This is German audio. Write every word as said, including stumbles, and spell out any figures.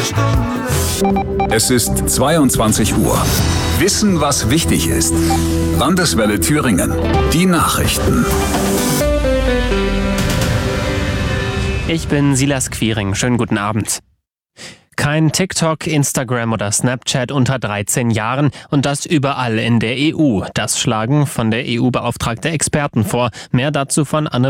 Es ist zweiundzwanzig Uhr. Wissen, was wichtig ist. Landeswelle Thüringen. Die Nachrichten. Ich bin Silas Quiring. Schönen guten Abend. Kein TikTok, Instagram oder Snapchat unter dreizehn Jahren und das überall in der E U. Das schlagen von der E U beauftragte Experten vor. Mehr dazu von Anne